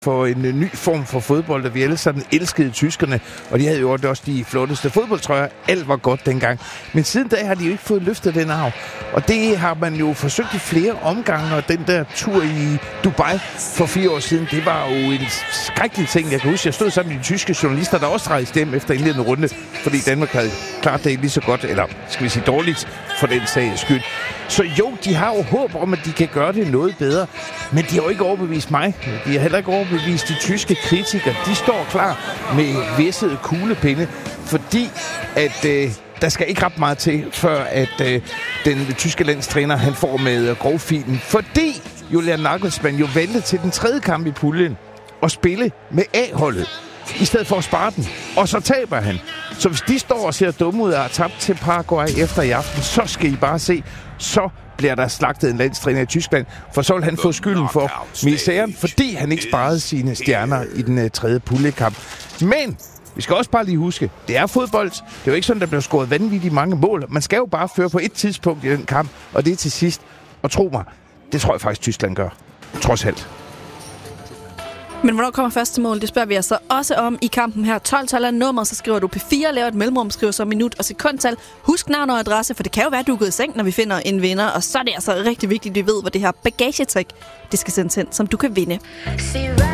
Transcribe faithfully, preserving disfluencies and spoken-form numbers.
for en uh, ny form for fodbold, og vi alle sammen elskede tyskerne, og de havde jo også de flotteste fodboldtrøjer. Alt var godt dengang. Men siden da har de jo ikke fået løftet den arv. Og det har man jo forsøgt i flere omgange, og den der tur i Dubai for fire år siden, det var jo en skrækkelig ting. Jeg kan huske, jeg stod sammen med de tyske journalister, der også rejste hjem efter indledende runde, fordi Danmark havde klart det lige så godt, eller skal vi sige dårligt, for den sags skyld. Så jo, de har jo håb om, at de kan gøre det noget bedre, men de har jo ikke overbevist mig. De har heller ikke overbevist de tyske kritikere. De står klar med væssede kuglepinde, fordi at øh, der skal ikke ret meget til, før at øh, den tyske landstræner han får med grovfilen. Fordi Julian Nagelsmann jo valgte til den tredje kamp i puljen at spille med A-holdet, i stedet for at spare den. Og så taber han. Så hvis de står og ser dumme ud og har tabt til Paraguay efter i aften, så skal I bare se, så bliver der slagtet en landstræner i Tyskland, for så vil han få skylden for misæren, fordi han ikke sparede sine stjerner i den uh, tredje puljekamp. Men vi skal også bare lige huske, det er fodbold. Det er jo ikke sådan, der bliver scoret vanvittigt mange mål. Man skal jo bare føre på et tidspunkt i den kamp, og det er til sidst. Og tro mig, det tror jeg faktisk, Tyskland gør. Trods alt. Men hvornår kommer første mål? Det spørger vi altså også om i kampen her. tolv-tal er nummer, så skriver du P fire, laver et mellemrum, skriver så minut og sekundtal. Husk navn og adresse, for det kan jo være, at du er gået i seng, når vi finder en vinder. Og så er det altså rigtig vigtigt, at vi ved, hvor det her bagagetræk, det skal sendes hen, som du kan vinde.